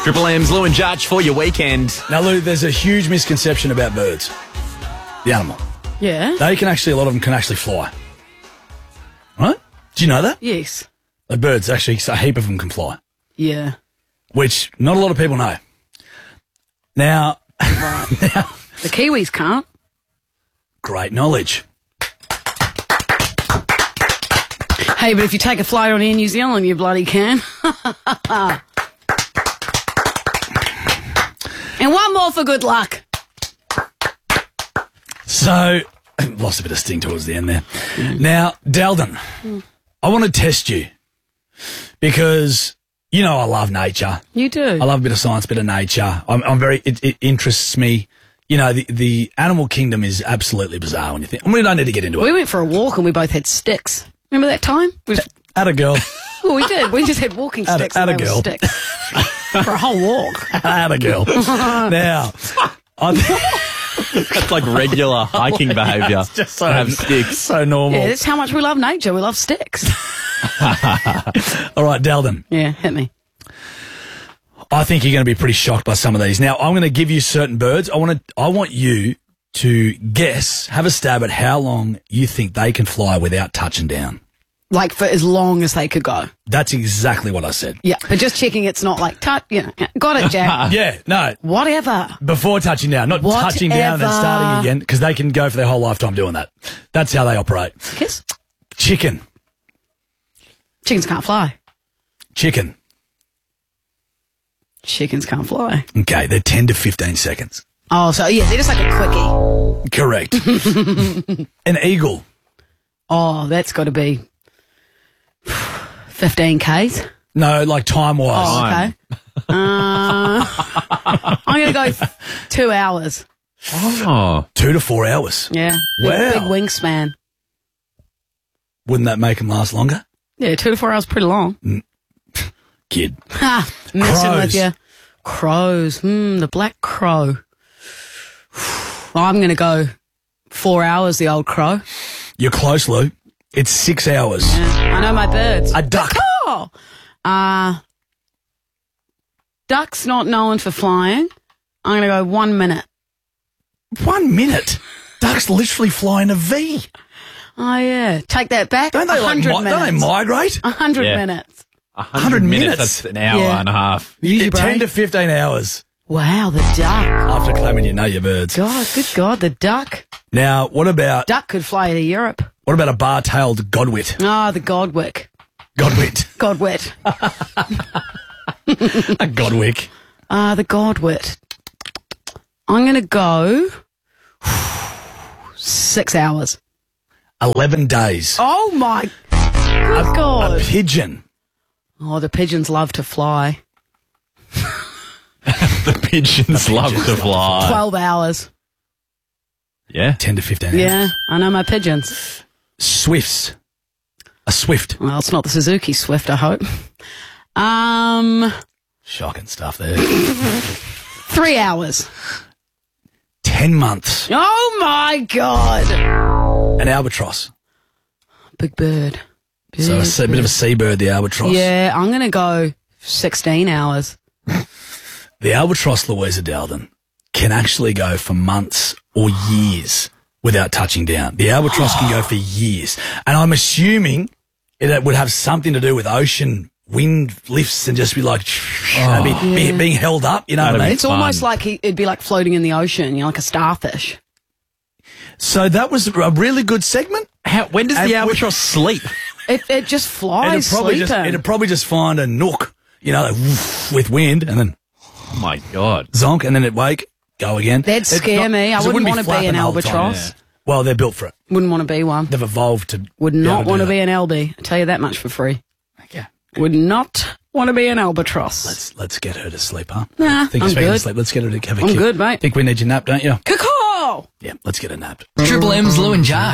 Triple M's Lou and Judge for your weekend. Now, Lou, there's a huge misconception about birds. The animal. Yeah. A lot of them can actually fly. Right? Do you know that? Yes. The birds, actually, a heap of them can fly. Yeah. Which not a lot of people know. Now, The Kiwis can't. great knowledge. Hey, but if you take a flight on Air New Zealand, you bloody can. And one more for good luck. So, lost a bit of sting towards the end there. Now, Dalden, I want to test you because, you know, I love nature. You do. I love a bit of science, a bit of nature. It interests me. You know, the animal kingdom is absolutely bizarre when you think. We don't need to get into We it. went for a walk and we both had sticks. Remember that time? Atta girl. Well, we did. We just had walking sticks. and atta they were girl. sticks. For a whole walk. Atta girl. Now, That's like regular hiking behaviour. it's just to have sticks. so normal. Yeah, that's how much we love nature. We love sticks. All right, Dalden. Yeah, hit me. I think you're going to be pretty shocked by some of these. Now, I'm going to give you certain birds. I want you to guess, have a stab at how long you think they can fly without touching down. Like for as long as they could go. That's exactly what I said. Yeah, but just checking it's not like, got it, Jack. Yeah, no, Whatever. before touching down, not touching down and then Whatever. starting again, because they can go for their whole lifetime doing that. That's how they operate. Kiss. Chicken. Chickens can't fly. Chicken. Chickens can't fly. Okay, they're 10 to 15 seconds. Oh, so yeah, they're just like a quickie. Correct. An eagle. Oh, that's got to be 15 Ks. No, like time-wise. Oh, okay. I'm going to go 2 hours. Oh. 2 to 4 hours. Yeah. Wow. Big wingspan. Wouldn't that make them last longer? Yeah, 2 to 4 hours pretty long. Kid. Ha! Messing Crows. with you. Crows. The black crow. I'm going to go 4 hours, the old crow. You're close, Lou. It's 6 hours. Yeah, I know my birds. A duck. Oh! Duck's not known for flying. I'm going to go 1 minute. 1 minute. Ducks literally fly in a V. Oh, yeah. Take that back. Don't they 100 don't they minutes. migrate? 100 Yeah. minutes. 100 minutes? That's an hour Yeah. and a half. Easy, bro. 10 to 15 hours Wow, the duck. after claiming you know your birds. God, good God, the duck. Now, what about Duck could fly to Europe. a bar-tailed godwit? Ah, the Godwick. Godwit. Godwit. A godwick. The Godwit. I'm going to go 6 hours. 11 days. Oh, my good A God. pigeon. Oh, the pigeons love to fly. The pigeons love to fly. 12 hours. Yeah. 10 to 15 hours. Yeah, I know my pigeons. Swifts. A swift. Well, it's not the Suzuki Swift, I hope. Shocking stuff there. 3 hours. 10 months. Oh, my God. An albatross. Big bird. So a bit of a seabird, the albatross. Yeah, I'm going to go 16 hours. The albatross, Louisa Dalden, can actually go for months or years without touching down. The albatross can go for years. And I'm assuming it would have something to do with ocean wind lifts and just be like, being held up, you know what I mean? It's almost like it'd be like floating in the ocean, you know, like a starfish. So that was a really good segment. When does And the albatross sleep? It just flies sleeping. It'd probably just find a nook, you know, like, woof, with wind and then Oh, my God. zonk and then it'd wake, go again. That'd It's scare me. I 'cause it wouldn't want to be flapping an the whole time. albatross. Yeah. Well, they're built for it. Wouldn't want to be one. They've evolved to. Would be able not do want to that. be an LB. I tell you that much for free. Okay. Would not want to be an albatross. Let's get her to sleep, huh? Nah, Think I'm speaking of good. sleep, let's get her to have a I'm kip. good, mate. Think we need your nap, don't you? Caw! Yeah, let's get her napped. Triple M's Lou and Judge.